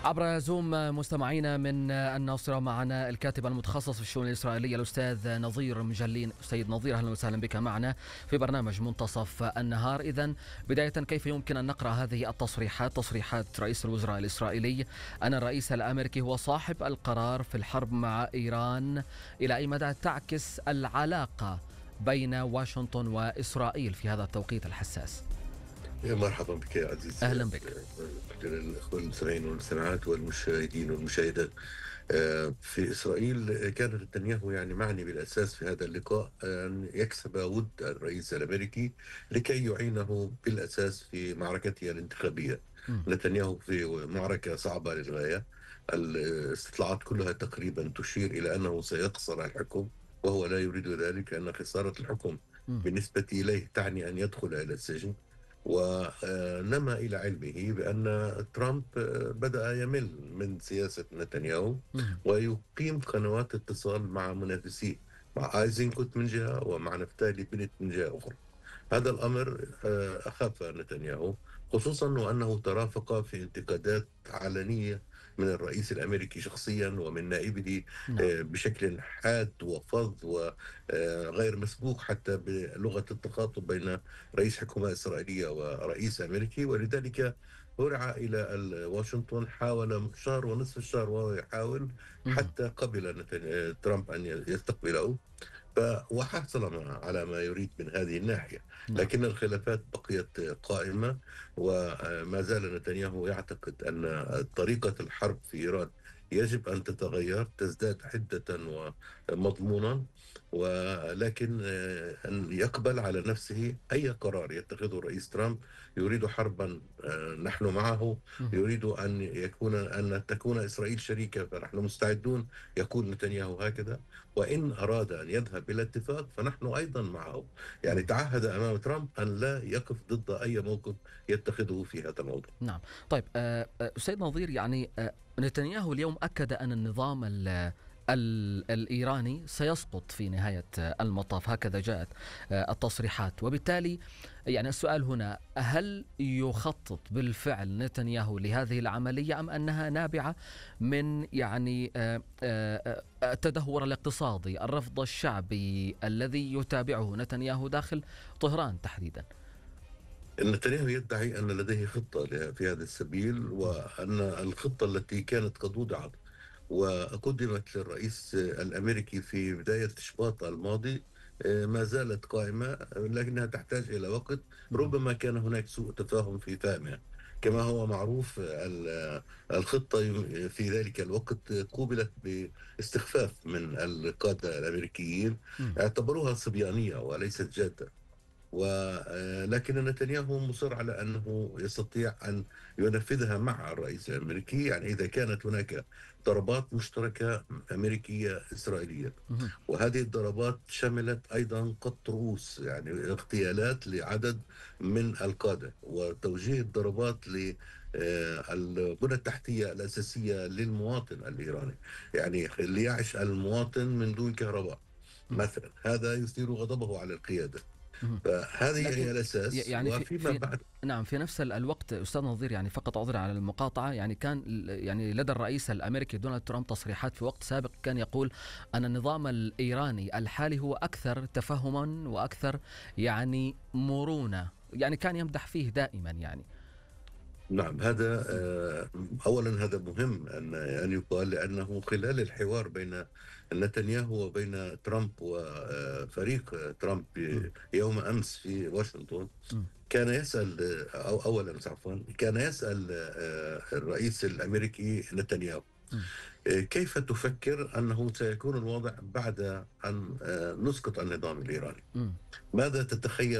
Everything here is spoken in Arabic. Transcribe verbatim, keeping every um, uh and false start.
عبر زوم مستمعينا من الناصرة معنا الكاتب المتخصص في الشؤون الإسرائيلية الأستاذ نظير مجلين. أستاذ نظير، أهلا وسهلا بك معنا في برنامج منتصف النهار. إذن بداية، كيف يمكن أن نقرأ هذه التصريحات، تصريحات رئيس الوزراء الإسرائيلي أن الرئيس الأمريكي هو صاحب القرار في الحرب مع إيران؟ إلى أي مدى تعكس العلاقة بين واشنطن وإسرائيل في هذا التوقيت الحساس؟ مرحبا بك يا عزيز. أهلا بك. الأخوة المستمعين والمستمعات والمشاهدين والمشاهدات. في إسرائيل كان نتنياهو يعني معني بالأساس في هذا اللقاء أن يكسب ود الرئيس الأمريكي لكي يعينه بالأساس في معركته الانتخابية. م. نتنياهو في معركة صعبة للغاية. الاستطلاعات كلها تقريبا تشير إلى أنه سيخسر الحكم، وهو لا يريد ذلك، لأن خسارة الحكم م. بالنسبة إليه تعني أن يدخل إلى السجن. ونما إلى علمه بأن ترامب بدأ يمل من سياسة نتنياهو ويقيم قنوات اتصال مع منافسيه، مع آيزنكوت من جهة ومع نفتالي بنت من جهة أخرى. هذا الأمر أخاف نتنياهو، خصوصا وأنه ترافق في انتقادات علنية من الرئيس الأمريكي شخصيا ومن نائبه بشكل حاد وفظ وغير مسبوق حتى بلغة التخاطب بين رئيس حكومة إسرائيلية ورئيس أمريكي. ولذلك هرع إلى واشنطن، حاول شهر ونصف الشهر وهو يحاول حتى قبل ترامب أن يستقبله، وحصل على ما يريد من هذه الناحية. لكن الخلافات بقيت قائمة، وما زال نتنياهو يعتقد أن طريقة الحرب في إيران يجب أن تتغير، تزداد حدة ومضمونا، ولكن أن يقبل على نفسه أي قرار يتخذه الرئيس ترامب. يريد حربا نحن معه، يريد أن يكون أن تكون إسرائيل شريكة فنحن مستعدون، يقول نتنياهو هكذا. وإن أراد أن يذهب إلى اتفاق فنحن أيضا معه. يعني تعهد أمام ترامب أن لا يقف ضد أي موقف يتخذه في هذا الموضوع. نعم. طيب أستاذ نظير، يعني نتنياهو اليوم أكد أن النظام الإيراني سيسقط في نهاية المطاف، هكذا جاءت التصريحات. وبالتالي يعني السؤال هنا، هل يخطط بالفعل نتنياهو لهذه العملية أم أنها نابعة من يعني التدهور الاقتصادي، الرفض الشعبي الذي يتابعه نتنياهو داخل طهران تحديدا؟ نتنياهو يدعي أن لديه خطة في هذا السبيل، وأن الخطة التي كانت قد وضعت وقدمت للرئيس الأمريكي في بداية شباط الماضي ما زالت قائمة، لكنها تحتاج إلى وقت. ربما كان هناك سوء تفاهم في فهمها. كما هو معروف، الخطة في ذلك الوقت قوبلت باستخفاف من القادة الأمريكيين، اعتبروها صبيانية وليست جادة. ولكن نتنياهو مصر على أنه يستطيع أن ينفذها مع الرئيس الأمريكي، يعني إذا كانت هناك ضربات مشتركة أمريكية إسرائيلية. وهذه الضربات شملت أيضا قط رؤوس، يعني اغتيالات لعدد من القادة، وتوجيه الضربات للبنى التحتية الأساسية للمواطن الإيراني، يعني ليعيش المواطن من دون كهرباء مثلا. هذا يثير غضبه على القيادة، فهذه هي الأساس. يعني وفيما في بعد نعم، في نفس الوقت أستاذ نظير، يعني فقط عذرا على المقاطعة، يعني كان يعني لدى الرئيس الأمريكي دونالد ترامب تصريحات في وقت سابق كان يقول أن النظام الإيراني الحالي هو أكثر تفهما وأكثر يعني مرونة، يعني كان يمدح فيه دائما يعني. نعم، هذا أولا هذا مهم أن أن يقال، لأنه خلال الحوار بين نتنياهو وبين ترامب وفريق ترامب يوم أمس في واشنطن، كان يسأل أو أولا عفوا كان يسأل الرئيس الأمريكي نتنياهو كيف تفكر أنه سيكون الوضع بعد أن نسقط النظام الإيراني؟ ماذا تتخيل